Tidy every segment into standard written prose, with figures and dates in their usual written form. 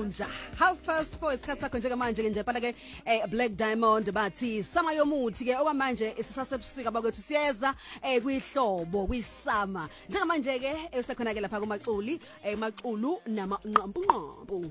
unja 4:30 isikhathi sakho njengamanje nje phela ke Black Diamond bathi sama yomuthi ke okwamanje isisasebusika bakwethu siyeza kwihlobo kwisama njengamanje ke esekhona ke lapha kuMaculi Maculu namanqampunqampu.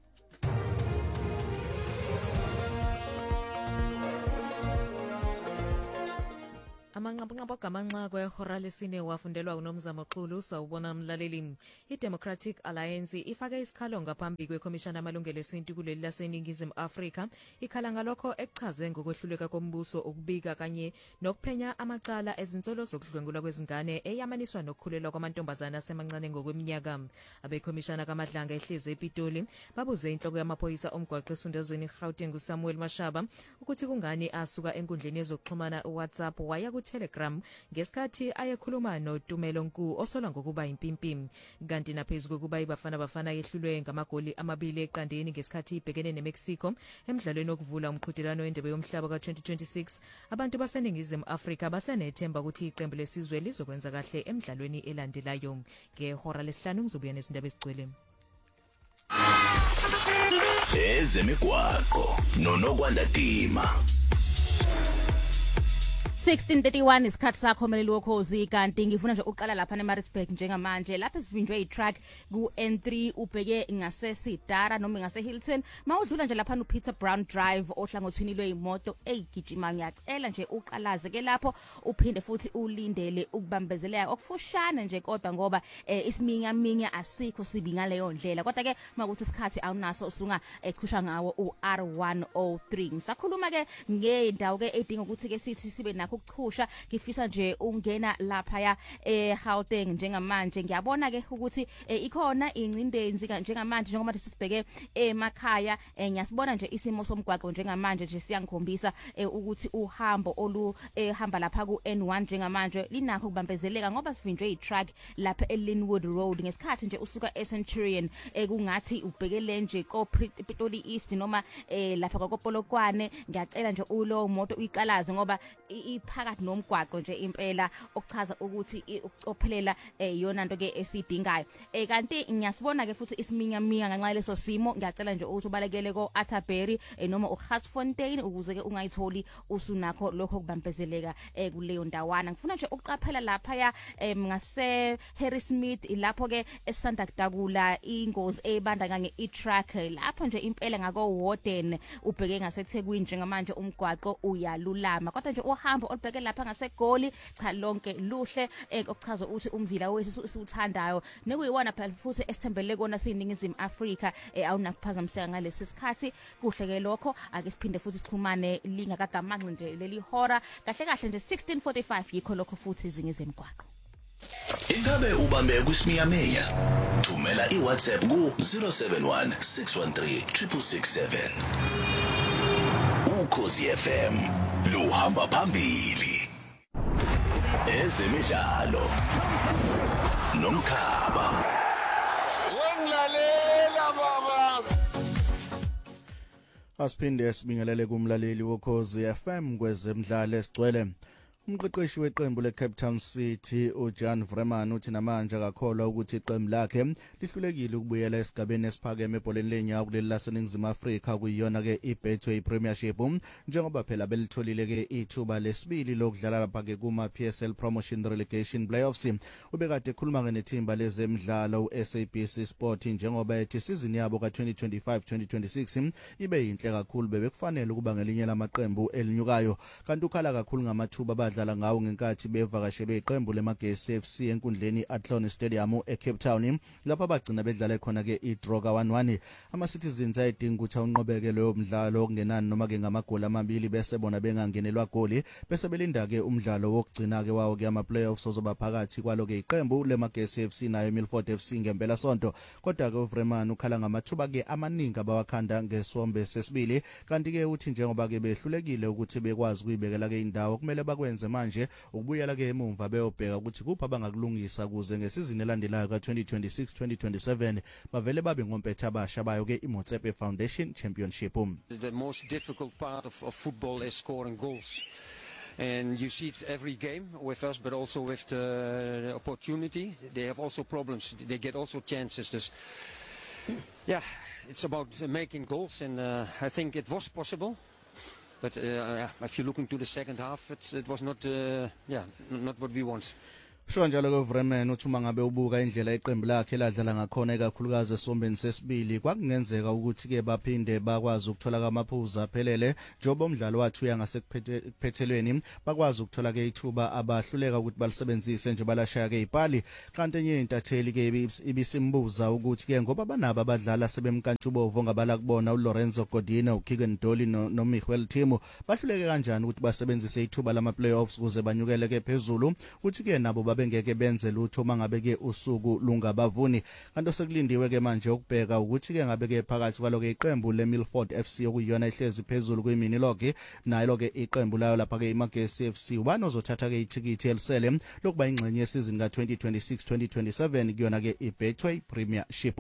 Amanqampunqampu agamanxa kwehora lesine wafundelwa uNomzamo Xulu sawubona mlaleli. iDemocratic Alliance ifake isikhalo ngaphambi kweKomishana amalungelo esintu kuleli laseNingizimu Afrika. Ikhala ngalokho ekuchaze ngokwehluleka kombuso ukubika kanye nokuphenya amacala ezinsolo zokudlwengulwa kwezingane eyamaniswa nokukhulelwa kwamantombazana asemancane ngokweminyaka. Abekomishana kaMadlanga ehleze ePitoli babuze inhloko yamaphoyisa omgwaqo esifundazweni Gauteng uSamuel Mashaba ukuthi kungani asuka enkundleni yezokuxhumana uWhatsApp waya Telegram ngesikhathi ayekhuluma noTumelo Nku osola ngokuba impimpi kanti naphezulu kokuba ibafana yehlulwe ngamagoli amabili eqandeni ngesikhathi ibhekene neMexico emidlalweni okuvula umqhudelwano wendebe yomhlaba ka2026 abantu baseningizimu Afrika basenethemba ukuthi iqembu lesizwe lizokwenza kahle emidlalweni elandelayo. Ngehora lesihlanu ngizobuya nezindaba ezigcwele. Ezemigwaqo noNokwandadima 16:31 isikhathi sakho mleli wokhozi kanti ngifuna nje uqala lapha eMaritzburg njengamanje lapha sivinjwe itrack ku N3 ubheke ngase Sidara noma ngase Hilton mawudlula nje lapha uPeter Brown Drive ohlangothini lweimoto eyigijima ngiyacela nje uqalaze ke lapho uphinde futhi ulindele ukubambezeleka okufushane nje kodwa ngoba isiminyaminya asikho sibi ngaleyo ndlela kodwa ke makuthi isikhathi awunaso usunga echusha ngawo uR103 ngisakhuluma ke ngendawo ke edinga ukuthi ke sithi sibe nakho ukuchusha ngifisa nje ungena lapha ya eGauteng njengamanje ngiyabona ke ukuthi ikhona incindenzi njengamanje njengoba sisibheke emakhaya ngiyasibona nje isimo somgwaqo njengamanje nje siyangikhombisa ukuthi uhambo hamba lapha ku N1 njengamanje linakho kubambezeleka ngoba sivinjwe itrack lapha eLinwood Road ngesikhathi nje usuka eCenturion kungathi ubhekele nje ko Pitoli East noma lapha kwaKopolokwane ngiyacela nje ulo moto uyiqalaze ngoba phakathi nomgwaqo nje impela okuchaza ukuthi ophelela yona into ke esidingayo kanti ngiyasibona ke futhi isiminyaminya ngenxa leso simo ngiyacela nje ukuthi ubalekele ko Atterbury noma uGatsfontein ukuze ke ungayitholi usunakho lokho kubambezeleka kuleyo ndawana ngifuna nje ukuqaphela lapha ya ngase Harrismith lapho ke esanda kudakula ingozi ebanda kanye itrack lapho nje impela ngako Warden ubheke ngaseThekwini njengamanje umgwaqo uyalulama kodwa nje uhambo olubheke lapha ngaseGoli cha lonke luhle okuchaza ukuthi umvila wethu usuthandayo nekuyiwona phela futhi esithembele kona siyiningizimu Afrika awunakuphazamiseka ngalesi sikhathi kuhle ke lokho ake siphinde futhi sixhumane lingakagamanqi nje leli hora kahle nje 16:45 yikho lokho futhi izingizemgwaqo. Ingabe ubambe kwisiminyaminya thumela iWhatsApp ku 071 613 667 Ukhozi FM luhamba phambili ezemidlalo nomkhaba wenglalela baba Asiphinde sibingelele kumlaleli wokhozi FM kwezemidlalo esigcwele. Umqeqeshi weqembu leCape Town City uJan Vreeman uthi namanje akakholwa ukuthi iqembu lakhe lihlulekile ukubuyela esigabeni esiphakeme ebholeni lenyawo kuleli laseNingizimu Afrika kuyiyona ke iBetway Premiership njengoba phela belitholile ke ithuba lesibili lokudlala lapha ke kuma PSL Promotion Relegation Playoffs. Ubekade ekhuluma ngeThimba lezemidlalo uSABC Sport njengoba ethi isizini yabo ka2025-2026 ibe yinhle kakhulu bebekufanele ukuba ngelinye lamaqembu elinyukayo kanti ukhala kakhulu ngamathuba dlala ngawo ngenkathi bevakashele iqembu leMagesi FC enkundleni Athlone Stadium eCape Town lapha bagcina bedlala khona ke idraw ka1-1 ama-Citizens ayedinga ukuthi unqobeke leyo mdlalo okungenani noma ke ngamagoli amabili bese bona bengangenelwa goli bese belinda ke umdlalo wokugcina ke wawo ke ama-playoffs ozoba phakathi kwalo ke iqembu leMagesi FC nayo Milford FC ngempela sonto kodwa ke uVreeman ukhala ngamathuba ke amaningi abawakhanda ngesombe sesibili kanti ke uthi njengoba ke behlulekile ukuthi bekwazi ukuyibekela ke indawo kumele bakwenze manje ukubuyela ke emumva beyobheka ukuthi kuphi abangakulungisa kuze ngesizini elandelayo ka2026-2027 bavele babe ngompetha abasha bayo ke iMotsepe Foundation Championship. The most difficult part of football is scoring goals. And you see it every game with us, but also with the opportunity. They have also problems. They get also chances. Yeah, it's about making goals, and I think it was possible. But if you look into the second half, it was not not what we want. Sho njalo ke Vreman uthi uma ngabe ubuka indlela iqembu lakhe ladlala ngakhona ikakhulukazi esombeni sesibili kwakungenzeka ukuthi ke baphinde bakwazi ukuthola amaphuzu aphelele njoba umdlalo wathi uya ngasekuphethelweni bakwazi ukuthola ke ithuba abahluleka ukuthi balisebenzise nje balashaya ke ipali kanti enye intatheli ke ibisimbuza ukuthi ke ngoba banabo abadlala sebemkantshubovu ngabala kubona uLorenzo Godina uKigan Dolly noMichael Timo bahluleke kanjani ukuthi basebenzise ithuba lama playoffs ukuze banyukele ke phezulu uthi ke nabo bengeke benze lutho mangabe ke usuku lungabavuni kanti sekulindiwe ke manje ukubheka ukuthi ke ngabe ke phakathi kwalo ke iqembu leMilford FC okuyiyona ihlezi phezulu kwimini logge nayo ke iqembu layo lapha ke iMagesi FC ubani ozothatha ke ithikithi elisele lokuba ingxenye yesizini ka2026-2027 kuyona ke iBetway Premiership.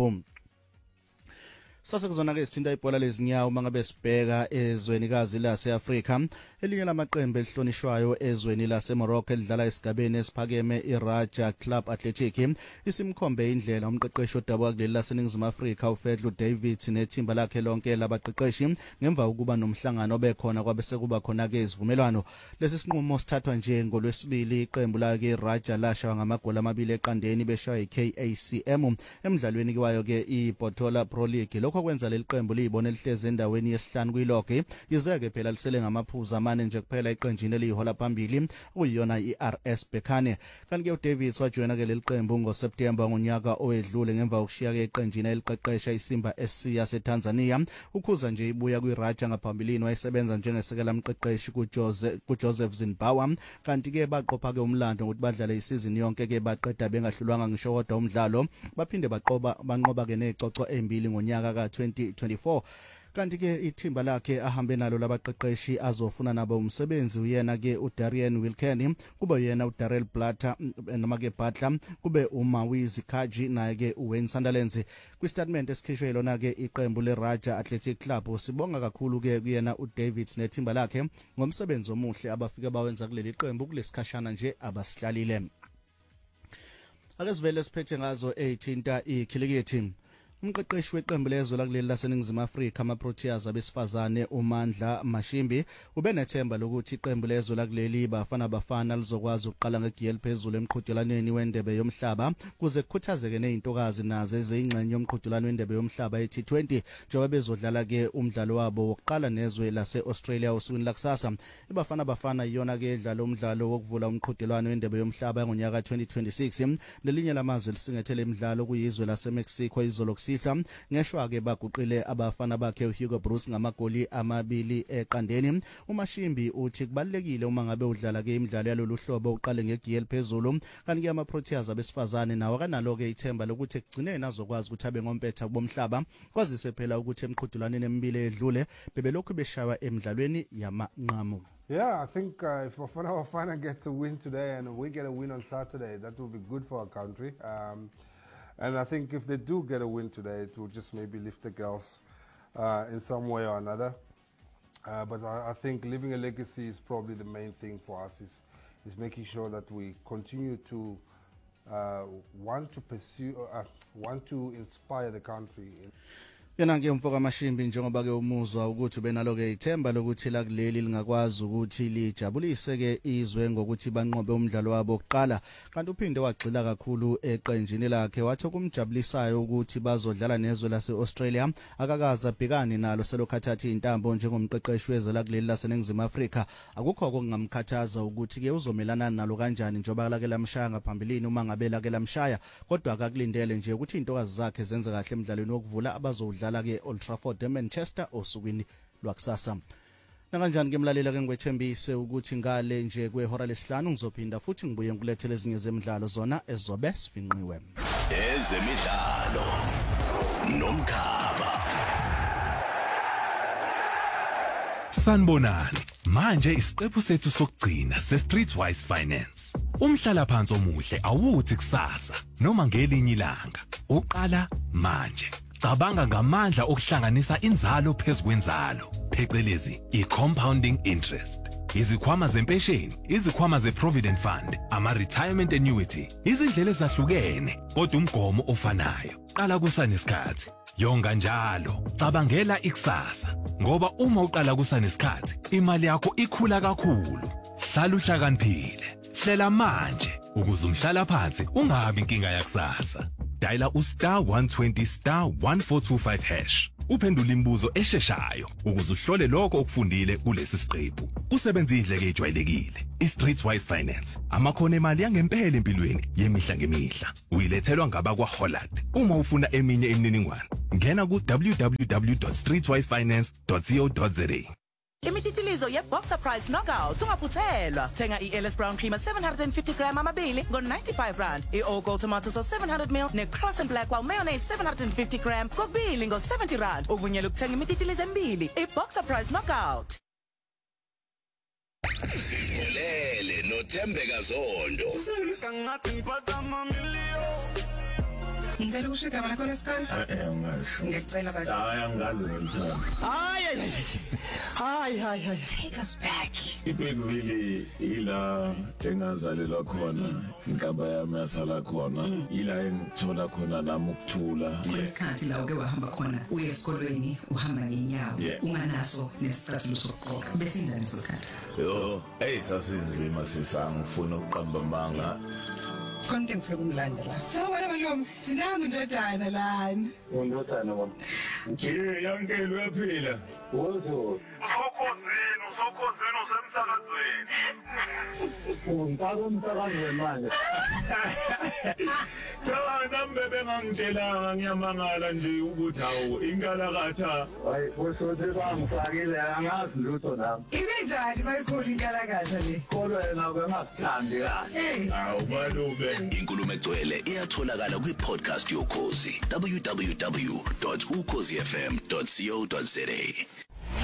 Sase kuzona ke sithinta ibhola lezinyawo mangabe sibheka ezwenikazi laseAfrika elinye lamaqembu elihlonishwayo ezweni laseMorocco elidlala esigabeni esiphakeme iRaja Club Athletic isimkhombe indlela umqeqeshi odabuka kuleli laseNingizimu Afrika uFedlu David nethimba lakhe lonke labaqeqeshi ngemva ukuba nomhlangano obekhona kwabe sekuba khona ke isivumelwano lesi sinqumo sithathwa nje ngolwesibili iqembu lake iRaja lashawa ngamagoli amabili eqandeni beshaya iKACM emidlalweni kwayo ke iBotola Pro League lokho kwenza leli qembu libone lihleze endaweni yesihlanu kuyilogge izeke phela lisele ngamaphuzu amane nje kuphela iqenjini elihola phambili kuyiyona iRS Berkane kanti ke uDavid wajoyina ke leli qembu ngoSeptember ngonyaka owedlule ngemva kokushiya ke iqenjini eliqeqesha iSimba SC yaseTanzania ukhuza nje ibuya kwiRaja ngaphambilini wayesebenza njengesekela mqeqeshi kuJoseph Zinbawa kanti ke baqopha ke umlando ukuthi badlale isizini yonke ke baqeda bengahlulwanga ngisho kodwa umdlalo baphinde banqoba ke nezicoco ezibili ngonyaka ka2024 kanti ke ithimba lakhe ahambe nalo labaqeqeshi azofuna nabo umsebenzi uyena ke uDarian Wilken kube uyena uDarrell Blatter noma ke Butler kube uMawizi Kaji naye ke uWayne Sunderland kwistatement esikhishwe lona ke iqembu leRaja Athletic Club sibonga kakhulu ke kuyena uDavids nethimba lakhe ngomsebenzi omuhle abafika bawenza kuleli qembu kulesikhashana nje abasihlalile akezivele siphethe ngazo 18 ikhilikithi umqeqeshi weqembu lezwe lakuleli laseNingizimu Afrika amaProteas abesifazane uMandla Mashimbi ubenethemba lokuthi iqembu lezwe lakuleli bafana lizokwazi ukuqala ngegiyeli phezulu emqhudelaneni wendebe yomhlaba kuze kukhuthazeke nezintokazi nazo ezingxenye yomqhudelano wendebe yomhlaba eT20 njengoba bezodlala ke umdlalo wabo wokuqala nezwe laseAustralia usukwini lakusasa ibafana iyona ke edlala umdlalo wokuvula umqhudelano wendebe yomhlaba ngonyaka 2026 lelinye lamazwe lisingethele imidlalo kuyizwe laseMexico izolo sihla ngeshwa ke baguqile abafana bakhe uHugo Bruce ngamagoli amabili eqandeni uMashimbi uthi kubalekile uma ngabe udlala ke imidlalo yalolu hlobo uqale ngegiyeli phezulu kanti ke amaProteas abesifazane nawo kanalo ke ithemba lokuthi ekugcineni azokwazi ukuthi abe ngompetha bomhlaba kwazise phela ukuthi emqhudelaneni emibili edlule bebelokhu beshawa emidlalweni yamanqamu. Yeah, I think if Bafana gets a win today and we get a win on Saturday, that will be good for our country. And I think if they do get a win today, it will just maybe lift the girls in some way or another. But I think leaving a legacy is probably the main thing for us, is making sure that we continue to want to pursue, want to inspire the country. Yena ke umfoka Mashimbi njengoba ke umuzwa ukuthi benalo ke ithemba lokuthi la kuleli lingakwazi ukuthi lijabulise ke izwe ngokuthi banqobe umdlalo wabo oqala kanti uphinde wagxila kakhulu eqenjini lakhe wathi kumjabulisayo ukuthi bazodlala nezwe laseAustralia akakaza bhekani nalo selokhathathi intambo njengomqeqeshi wezwe la kuleli laseNingizimu Afrika akukho okungamkhathaza ukuthi ke uzomelana nalo kanjani njengoba lake lamshaya ngaphambilini uma ngabe lake lamshaya kodwa akakulindele nje ukuthi intokazi zakhe zenze kahle emidlalweni wokuvula abazodlala ke Old Trafford eManchester osukwini lwakusasa. Nakanjani ke mlalela ke ngwethembise ukuthi ngale nje kwehora lesihlanu ngizophinda futhi ngibuye ngkulethele ezinye zemidlalo zona ezobe sifinqiwe. Ezemidlalo nomkhaba. Sanibonani. Manje isiqephu sethu sokugcina seStreetwise Finance. Umhlala phansi omuhle awuthi kusasa noma ngelinye ilanga. Uqala manje. Cabanga ngamandla okuhlanganisa inzalo phezukwenzalo, phecelezi i-compounding interest. Izikhwama zempesheni, izikhwama ze-provident fund, ama-retirement annuity, izindlela ezahlukene, kodwa umgomo ofanayo. Qala kusanesikhathi. Yonga njalo, cabangela ikusasa. Ngoba uma uqala kusanesikhathi, imali yakho ikhula kakhulu. Hlala uhlakaniphile. Hlela manje ukuze umhlala phansi ungabi inkinga yakusasa. Diala *120*1425#. Uphendula imibuzo esheshayo ukuze uhlole lokho okufundile kulesi siqephu. Usebenza indleke ejwayelekile. iStreetwise Finance. Amakhono emali yangempela empilweni yemihla ngemihla. Uyilethelwa ngabakwa Holland. Uma ufuna eminye imininingwane, ngena ku www.streetwisefinance.co.za. Imititilizo ye-Boxer Price Knockout ungaphuthelwa. Thenga i-LS Brown Creamer 750 gram amabili ngo-95 i-Ogo Tomatoes 700 ml ne-Cross and Black mayonnaise 750 gram kokubili ngo-70 uvunyelwa ukuthenga imititilizo emibili. I-Boxer Price Knockout. Sizimolele noThembeka Zondo. Ngicela ukushika mana khona esikole. Ngiyacela bathi. Hayi angazi ngilithanda. Hayi. Take us back. Ibekuvili ila engazalelwa khona, inkaba yami yasala khona, ila engithola khona nami ukuthula. Isikhathi la uke wahamba khona uye esikolweni uhamba ngenyawo unganaso nesicathulo sokuqoqa bese indani sosikhathi. Yo, sasinzima sisangifuna ukuqamba manga. Konke ngifuna ukumlanda la. Sawubona malume, sinami indodana lana. Undodana wami. Yonke uyaphila. Wozo. Sokhozeni usemsakazweni. Umsakazweni manje. Cha nami bengangitshelanga ngiyamangala nje ukuthi awu inkalakatha. Hayi bosothe bangifakile angazi lutho nami. Ibenjani bayikhola inkalakatha le? Kodwa yena bengasithandi kahle. Awu malume. Inkulumo egcwele iyatholakala kwi-podcast yoKhozi www.ukhozifm.co.za.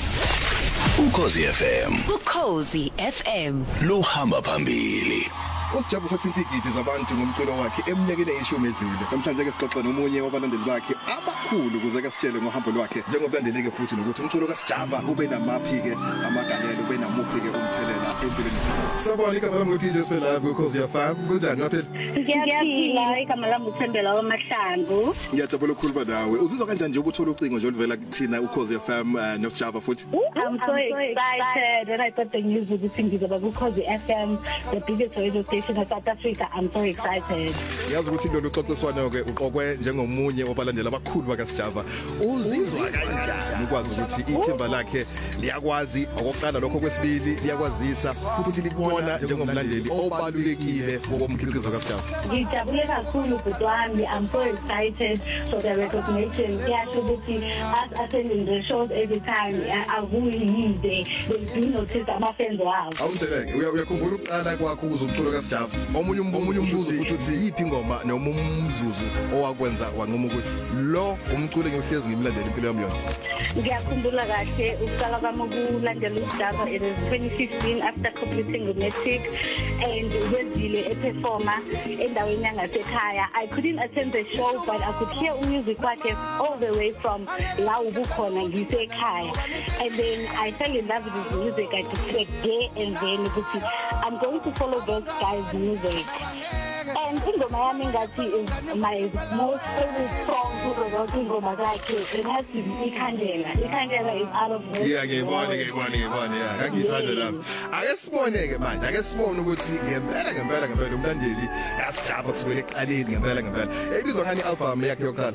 Ukhozi FM. Ukhozi FM. Luhamba phambili. Usijabu sathinta igidi zabantu ngomculo wakhe eminyakeni eyishumi edlule. Namhlanje ke sixoxa nomunye wabalandeli bakhe abakhulu ukuze ke sitshele ngohambo lwakhe njengobulandeleke futhi nokuthi umculo kaSijaba ube namaphi ke amagalelo ube namuphi ke umthelela empilweni. Sabona igama lami uTJ Spell live ukhozi FM. Kunjani ngaphela? Ngiyaphila igama lami uThembela kwaMahlangu. Ngiyajabula ukukhuluma nawe. Uzizwa kanjani nje ukuthola ucingo nje oluvela kuthina ukhozi FM noSijaba futhi? I'm so excited and I got the news ukuthi ngizoba kuKhozi FM, the biggest radio station in South Africa. I'm so excited. Yazi ukuthi lo uxoxiswano ke uqokwe njengomunye wabalandeli abakhulu bakaSijaba. Uzizwa kanjani ukwazi ukuthi ithimba lakhe liyakwazi okokuqala lokho kwesibili liyakwazisa futhi likubona njengomlandeli obalulekile wokumkhiqizo kaSijaba? Ngijabule kakhulu butwami. I'm so excited for the recognition. Kuyasho ukuthi us attending the shows every time akuyide they do notice ama-fans wabo. Awumtheleke uyakhumbula ukuqala kwakho ukuzumculo kaSijaba? Omunye umbuzo futhi uthi yiphi ingoma noma umzuzu owakwenza wanqoma ukuthi lo umculo ngiyohlezi ngimlandela impilo yami yona? Ngiyakhumbula kahle ukuqala kwami ukulandela uSijaba it was 2015 after completing the matric and wezile eperforma endaweni yangasekhaya. I couldn't attend the show but I could hear music wakhe all the way from la ubukhona ngisekhaya, and then I fell in love with his music. I decided there and then ukuthi I'm going to follow those guys' music. And ingoma yami ngathi is my most favorite song about ingoma zakhe. It has to be Ikhandela. Ikhandela is out of this. Yeah, ngiyibona yeah. Ngangithanda lapho. Ake siboneke manje, ake sibone ukuthi ngempela umlandeli kaSijaba kusukela eqaleni ngempela. Ebizwa ngani album yakhe yokuqala?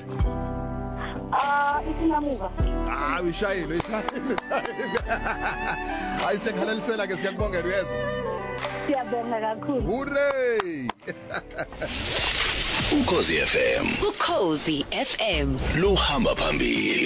Isinamuva. Uyishayile. Hayi sekhalalisela ke siyakubongela uyeza. Siyabonga kakhulu. Hooray! Ukhozi FM. Ukhozi FM. Luhamba phambili.